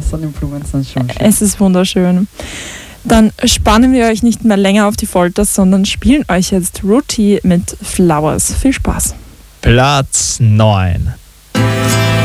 Sonnenblumen sind schon schön. Es ist wunderschön. Dann spannen wir euch nicht mehr länger auf die Folter, sondern spielen euch jetzt Rooty mit Flowers. Viel Spaß. Platz 9.